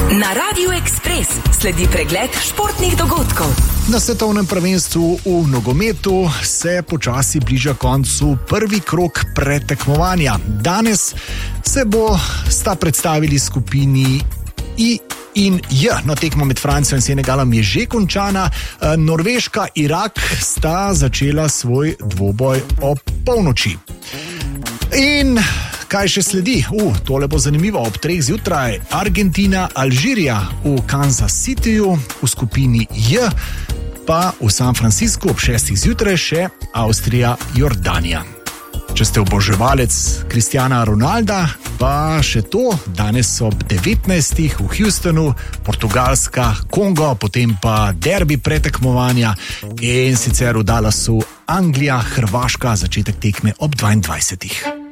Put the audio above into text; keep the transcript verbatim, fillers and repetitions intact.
Na Radiu Ekspres sledi pregled športnih dogodkov. Na svetovnem prvenstvu v nogometu se počasi bliža koncu prvi krog pretekmovanja. Danes se bo sta predstavili skupini I in J. No, tekmo med Francijo in Senegalom je že končana. Norveška, Irak sta začela svoj dvoboj ob polnoči. In kaj še sledi? Uh, tole bo zanimivo. Ob treh zjutraj Argentina, Alžirija v Kansas Cityju, v skupini J pa v San Franciscu ob šestih zjutraj še Avstrija, Jordanija. Če ste oboževalec Cristiana Ronalda, pa še to, danes ob devetnajstih v Houstonu, Portugalska, Kongo, potem pa derbi pretekmovanja in sicer v Dallasu Anglija, Hrvaška, začetek tekme ob dvaindvajsetih.